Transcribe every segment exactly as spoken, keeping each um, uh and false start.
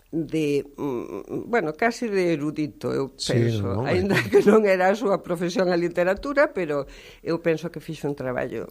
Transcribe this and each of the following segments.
de, bueno, casi de erudito, eu penso, sí, non, ainda é. que non era a súa profesión a literatura, pero eu penso que fixo un traballo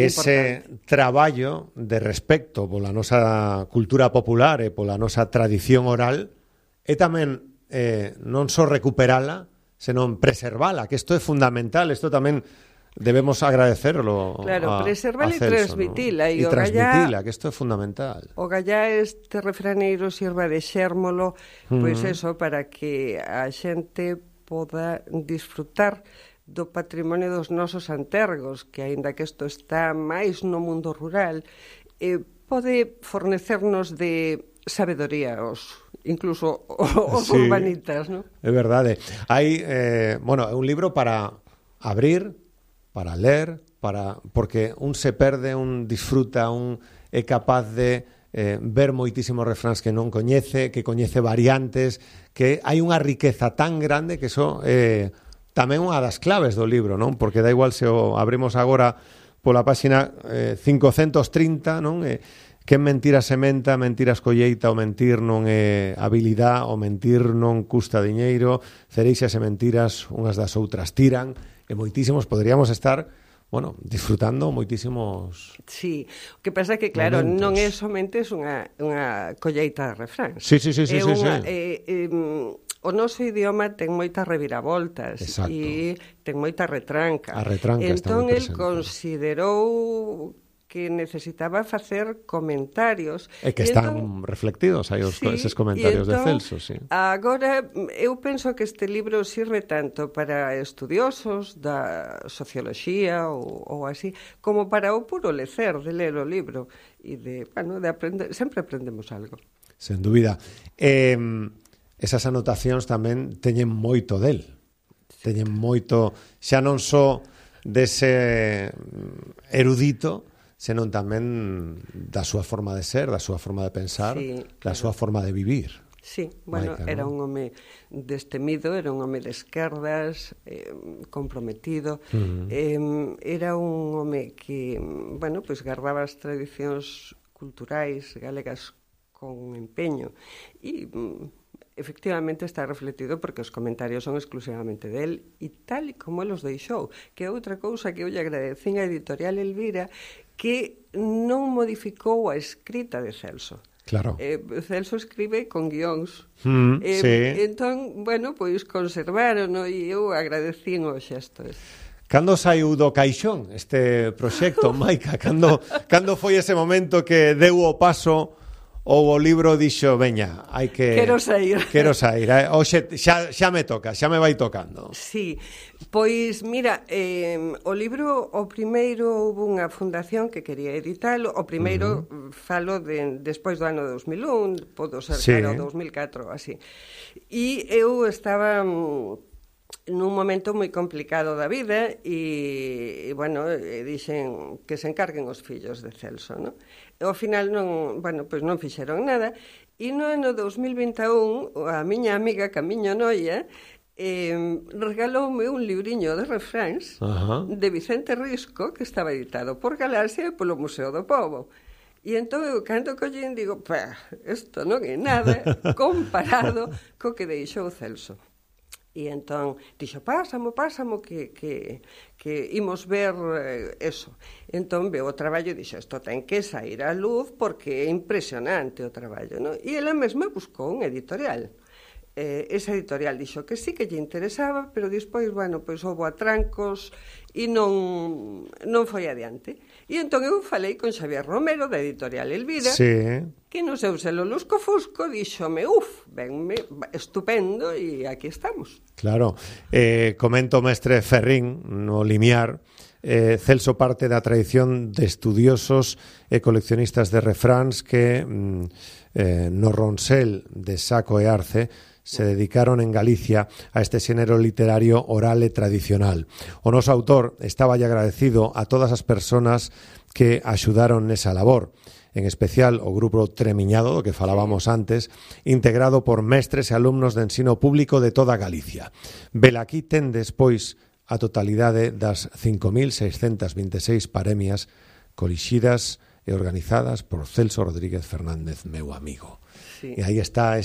ese importante. traballo de respecto pola nosa cultura popular e pola nosa tradición oral é tamén eh, non só recuperala, senón preservala, que isto é fundamental, isto tamén debemos agradecerlo Claro, a, preservala a e Celso, transmitila, ¿no? e E o transmitila, gallá, que isto é fundamental. o gallá este refraneiro sirva de xérmolo, pois Mm. eso, para que a xente poda disfrutar do patrimonio dos nosos antergos, que aínda que isto está máis no mundo rural, eh, pode fornecernos de sabedoría aos, incluso os Sí, urbanitas, ¿no? é verdade. Hai, eh, bueno, é un libro para abrir, para ler, para porque un se perde, un disfruta, un é capaz de eh, ver moitísimos refráns que non coñece, que coñece variantes, que hai unha riqueza tan grande que iso é eh, tamén unha das claves do libro, non? Porque dá igual se o abrimos agora pola páxina eh, cincocentos trinta, non? Eh, que mentira sementa, mentiras colleita, o mentir non é habilidade, o mentir non custa diñeiro, cereixas e mentiras unhas das outras tiran, e moitísimos poderíamos estar, bueno, disfrutando moitísimos. Sí, o que pasa é que, claro, momentos. non é somente unha, unha colleita de refráns. Sí, sí, sí, sí, é sí, unha, sí. Eh, eh, o noso idioma ten moitas reviravoltas. Exacto. E ten moita retranca. A retranca está entón, moi el presente. considerou que necesitaba facer comentarios. E que E están entón, reflectidos aí os, sí, eses comentarios entón, de Celso, sí. Agora, eu penso que este libro sirve tanto para estudiosos da socioloxía ou, ou así, como para o puro lecer de ler o libro e de, bueno, de aprender, sempre aprendemos algo. Sen dúbida. Eh, esas anotacións tamén teñen moito del. Teñen moito, xa non só dese erudito, senón tamén da súa forma de ser, da súa forma de pensar, Sí, da claro. súa forma de vivir. Sí, bueno, Maica, era ¿no? un home destemido, era un home de esquerdas, eh, comprometido, Uh-huh. eh, era un home que, bueno, pues guardaba as tradicións culturais galegas con empeño e efectivamente está refletido porque os comentarios son exclusivamente del e tal e como el os deixou, que é outra cousa que eu lle agradecín a editorial Elvira, que non modificou a escrita de Celso. Claro. Eh, Celso escribe con guións. Mm, eh, sí. Entón, bueno, pois conservaron e eu agradecín o xesto. Cando saiu do caixón este proxecto, Maica? Cando, cando foi ese momento que deu o paso ou o libro dixo, veña, hai que... Quero sair. Quero sair. Eh? Oxe, xa, xa me toca, xa me vai tocando. Sí, pois, mira, eh, o libro, o primeiro, houve unha fundación que quería editalo, o primeiro, uh-huh. falo de, despois do ano dos mil un, podo ser sí. cara o dos mil catro, así. E eu estaba nun momento moi complicado da vida e, e bueno, e dixen que se encarguen os fillos de Celso, non? E ao final non, bueno, pois non fixeron nada e no ano dos mil vinte e un a miña amiga Camiño Noia eh, regaloume un libriño de refráns uh-huh. de Vicente Risco que estaba editado por Galaxia e polo Museo do Pobo. E entón eu cando collín digo, pá, isto non é nada comparado co que deixou Celso. E entón dixo, pásamo, pásamo que, que, que imos ver eh, eso. Entón veo o traballo e dixo, isto ten que sair á luz porque é impresionante o traballo, non? E ela mesma buscou un editorial. Eh, esa editorial dixo que sí que lle interesaba, pero despois, bueno, pois houve atrancos e non, non foi adiante. E entón eu falei con Xavier Romero da editorial Elvira, sí. que no seu selo Lusco Fusco díxome, uf, venme, estupendo, e aquí estamos. Claro, eh, comento mestre Ferrín no Limiar, eh, Celso parte da tradición de estudiosos e coleccionistas de refráns que mm, eh, no Ronsel de Saco e Arce se dedicaron en Galicia a este xénero literario oral e tradicional. O noso autor estaba agradecido a todas as persoas que axudaron nesa labor, en especial o grupo Tremiñado, do que falábamos antes, integrado por mestres e alumnos de ensino público de toda Galicia. Velaquí ten despois a totalidade das cinco mil seiscentas vinte e seis paremias colixidas e organizadas por Celso Rodríguez Fernández, meu amigo. Sí. E aí está